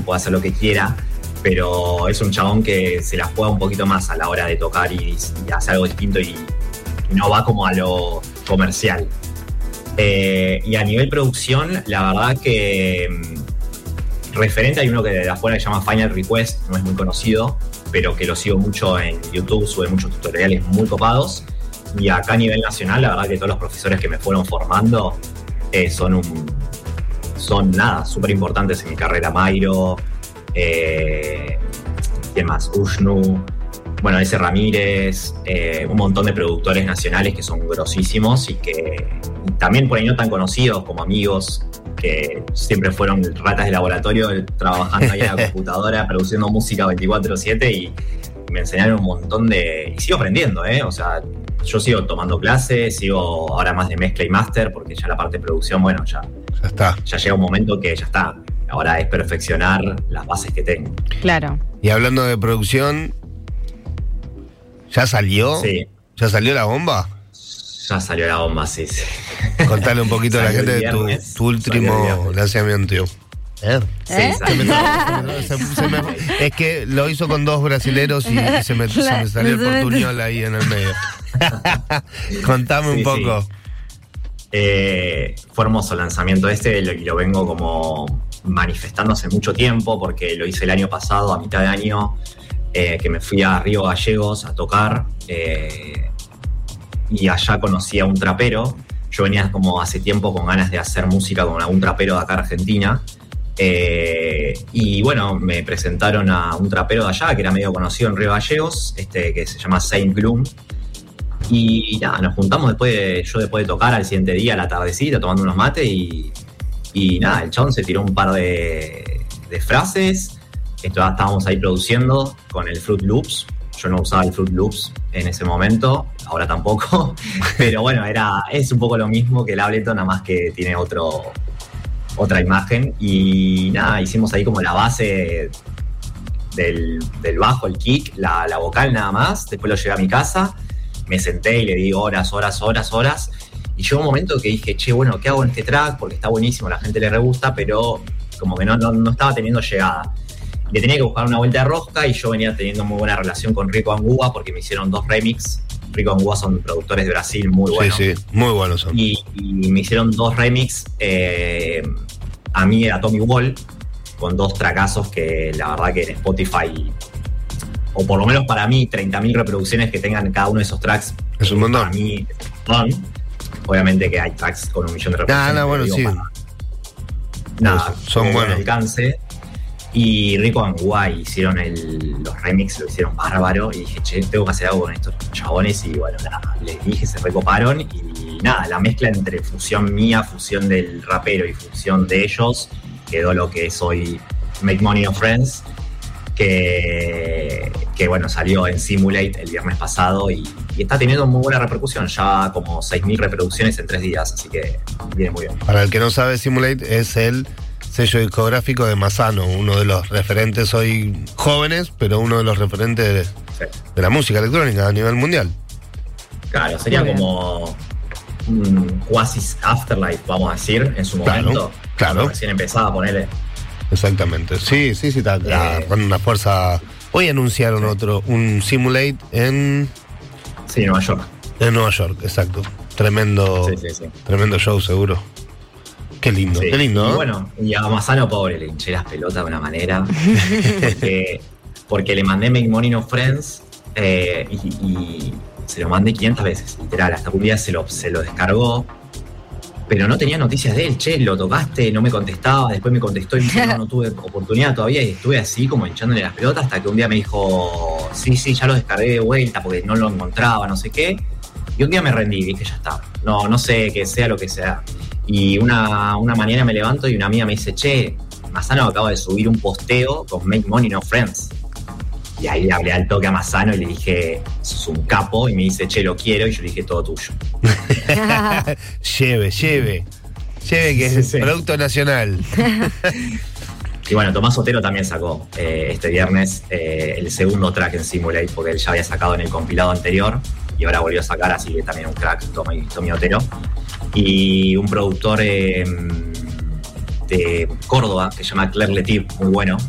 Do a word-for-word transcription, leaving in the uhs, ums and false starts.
él puede hacer lo que quiera, pero es un chabón que se la juega un poquito más a la hora de tocar y, y hacer algo distinto y, y no va como a lo comercial. Eh, y a nivel producción, la verdad que mm, referente hay uno que de afuera que se llama Final Request, no es muy conocido, pero que lo sigo mucho en YouTube, sube muchos tutoriales muy copados. Y acá a nivel nacional, la verdad que todos los profesores que me fueron formando eh, son un, son nada, súper importantes en mi carrera. Mayro, eh, ¿quién más? Ushnu, bueno, ese Ramírez, eh, un montón de productores nacionales que son grosísimos y que y también por ahí no tan conocidos como amigos, que siempre fueron ratas de laboratorio trabajando ahí en la computadora, produciendo música veinticuatro siete y me enseñaron un montón de... Y sigo aprendiendo, ¿eh? O sea, yo sigo tomando clases, sigo ahora más de mezcla y máster, porque ya la parte de producción, bueno, ya, ya está. Ya llega un momento que ya está. Ahora es perfeccionar las bases que tengo. Claro. Y hablando de producción, ¿ya salió? Sí. ¿Ya salió la bomba? Ya salió la bomba, sí, sí. Contale un poquito a la gente de tu, tu último lanzamiento. ¿Eh? Sí, ¿Eh? se me, se, se me, es que lo hizo con dos brasileros y, y se, me, se me salió el portuñol ahí en el medio. Contame sí, un poco. Sí. Eh, fue hermoso el lanzamiento este y lo, lo vengo como manifestando hace mucho tiempo porque lo hice el año pasado, a mitad de año, eh, que me fui a Río Gallegos a tocar eh, y allá conocí a un trapero. Yo venía como hace tiempo con ganas de hacer música con algún trapero de acá Argentina. Eh, y bueno, me presentaron a un trapero de allá que era medio conocido en Río Gallegos, este, que se llama Saint Gloom. Y nada, nos juntamos después de, yo después de tocar al siguiente día, a la tardecita, tomando unos mates y, y nada, el chabón se tiró un par de, de frases. Esto, estábamos ahí produciendo con el Fruit Loops. Yo no usaba el Fruit Loops en ese momento, ahora tampoco. Pero bueno, era, es un poco lo mismo que el Ableton, nada más que tiene otro... otra imagen y nada, hicimos ahí como la base del, del bajo, el kick, la, la vocal nada más. Después lo llevé a mi casa, me senté y le di horas, horas, horas, horas y llegó un momento que dije, che, bueno, ¿qué hago en este track? Porque está buenísimo, a la gente le re gusta, pero como que no, no, no estaba teniendo llegada. Le tenía que buscar una vuelta de rosca y yo venía teniendo muy buena relación con Rico Angúa porque me hicieron dos remix. Rico Angúa son productores de Brasil muy buenos. Sí, sí, muy buenos son. Y, y me hicieron dos remix eh, a mí, a Tommy Wall, con dos tracazos que la verdad que en Spotify, o por lo menos para mí, treinta mil reproducciones que tengan cada uno de esos tracks. Es un montón. Para mí, es un montón. Obviamente que hay tracks con un millón de reproducciones. Nah, nah, bueno, sí. Para, nada, son buenos. Alcance. Y Rico Angúa hicieron el, los remix, lo hicieron bárbaro. Y dije, che, tengo que hacer algo con estos chabones. Y bueno, nada, les dije, se recoparon. Y nada, la mezcla entre fusión mía, fusión del rapero y fusión de ellos, quedó lo que es hoy Make Money No Friends. Que, que bueno, salió en Simulate el viernes pasado. Y, y está teniendo muy buena repercusión. Ya como seis mil reproducciones en tres días. Así que viene muy bien. Para el que no sabe, Simulate es el sello discográfico de Massano, uno de los referentes hoy jóvenes, pero uno de los referentes de, sí. de la música electrónica a nivel mundial. Claro, sería como un Oasis Afterlife, vamos a decir, en su momento. Claro, claro. Recién empezaba a ponerle. Exactamente, sí, sí, sí, está, eh, con una fuerza. Hoy anunciaron sí. otro, un Simulate en... Sí, Nueva York. En Nueva York, exacto. Tremendo, sí, sí, sí. tremendo show seguro. Qué lindo, sí. qué lindo, ¿no? Y bueno, y a Massano, pobre, le hinché las pelotas de una manera. porque, porque le mandé Make Money No Friends eh, y, y se lo mandé quinientas veces, literal. Hasta que un día se lo, se lo descargó, pero no tenía noticias de él. Che, lo tocaste, no me contestaba. Después me contestó y me dijo, no, no tuve oportunidad todavía. Y estuve así como hinchándole las pelotas hasta que un día me dijo, sí, sí, ya lo descargué de vuelta porque no lo encontraba, no sé qué. Y un día me rendí, dije, ya está. No, no sé, que sea lo que sea. Y una, una mañana me levanto y una amiga me dice, che, Massano acaba de subir un posteo con Make Money No Friends. Y ahí le hablé al toque a Massano y le dije, sos un capo. Y me dice, che, lo quiero. Y yo le dije, todo tuyo. lleve, lleve. Lleve, que es sí, sí. producto nacional. Y bueno, Tomás Otero también sacó eh, este viernes eh, el segundo track en Simulate, porque él ya había sacado en el compilado anterior. Y ahora volvió a sacar, así que también un crack, Tommy, Tommy Otero. Y un productor eh, de Córdoba que se llama Claire Letiv, muy bueno,